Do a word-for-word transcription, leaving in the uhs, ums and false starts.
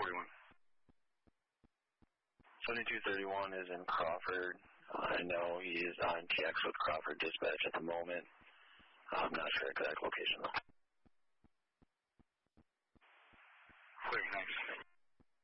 thirty-one. seventy-two thirty-one is in Crawford. Uh, I know he is on T X with Crawford Dispatch at the moment. I'm not sure exact location though.